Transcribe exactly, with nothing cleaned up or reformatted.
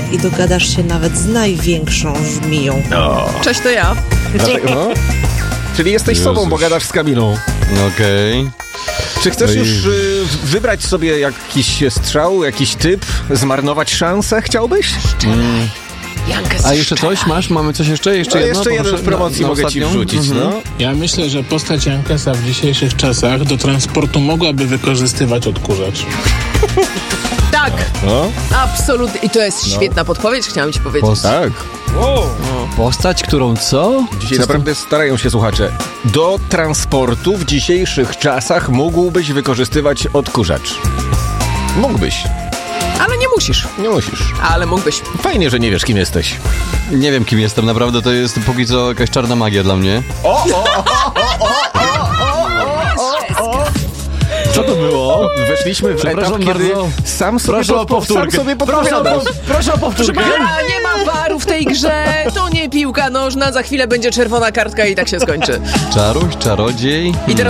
i dogadasz się nawet z największą żmiją. O. Cześć, to ja. Dlatego, no. Czyli jesteś Jezus. sobą, bo gadasz z Kamilą. Okej. Okay. Czy chcesz No i- już y, wybrać sobie jakiś strzał, jakiś typ, zmarnować szansę? Chciałbyś? Mm. Jankę A jeszcze coś masz? Mamy coś jeszcze? Jeszcze No, jedno? jeszcze jeden Poproszę, w promocji na- na mogę ci ostatnią? wrzucić, Mhm. no. Ja myślę, że postać Jankesa w dzisiejszych czasach do transportu mogłaby wykorzystywać odkurzacz. Tak, No, absolutnie. I to jest świetna podpowiedź, chciałam ci powiedzieć. Post- tak. Postać, którą co? Dzisiaj Co naprawdę starają się słuchacze. Do transportu w dzisiejszych czasach mógłbyś wykorzystywać odkurzacz. Mógłbyś. Ale nie musisz. Nie musisz. Ale mógłbyś. Fajnie, że nie wiesz, kim jesteś. Nie wiem, kim jestem, naprawdę to jest póki co jakaś czarna magia dla mnie. Co to było? Weszliśmy w etap, Przepraszam kiedy bardzo. sam sobie, Proszę o podpo- sam powtórkę. sobie Proszę o, podpowiadasz. po, proszę o powtórkę. A nie ma waru w tej grze, to nie piłka nożna, za chwilę będzie czerwona kartka i tak się skończy. Czaruś, czarodziej. I teraz